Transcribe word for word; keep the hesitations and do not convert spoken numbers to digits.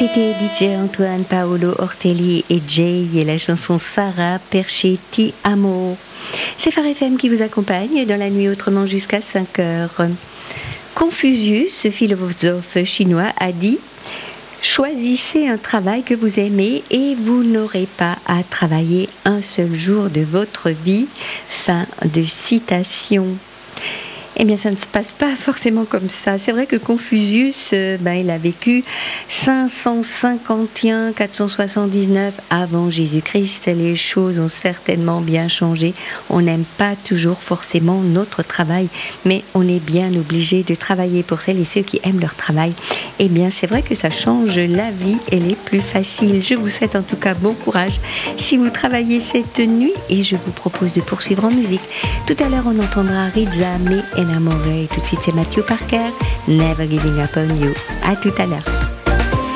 C'était D J Antoine Paolo Ortelli et Jay et la chanson Sarah Perché Ti Amo. C'est Phare F M qui vous accompagne dans la nuit autrement jusqu'à cinq heures. Confucius, ce philosophe chinois, a dit « Choisissez un travail que vous aimez et vous n'aurez pas à travailler un seul jour de votre vie. » Fin de citation. Eh bien, ça ne se passe pas forcément comme ça. C'est vrai que Confucius, euh, ben, il a vécu cinq cent cinquante et un à quatre cent soixante-dix-neuf avant Jésus-Christ. Les choses ont certainement bien changé. On n'aime pas toujours forcément notre travail, mais on est bien obligé de travailler. Pour celles et ceux qui aiment leur travail, eh bien, c'est vrai que ça change la vie. Elle est plus facile. Je vous souhaite en tout cas bon courage si vous travaillez cette nuit et je vous propose de poursuivre en musique. Tout à l'heure, on entendra Riza Me Enamoré. Tout de suite, c'est Matthew Parker, Never Giving Up on You. À tout à l'heure.